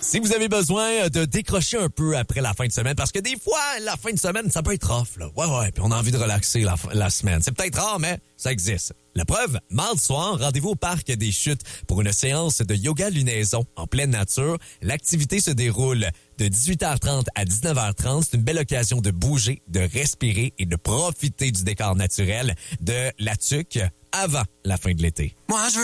Si vous avez besoin de décrocher un peu après la fin de semaine, parce que des fois, la fin de semaine, ça peut être off, là. Ouais, puis on a envie de relaxer la semaine. C'est peut-être rare, mais ça existe. La preuve, mardi soir, rendez-vous au Parc des Chutes pour une séance de yoga lunaison en pleine nature. L'activité se déroule de 18h30 à 19h30. C'est une belle occasion de bouger, de respirer et de profiter du décor naturel de la Tuque avant la fin de l'été. Moi, je veux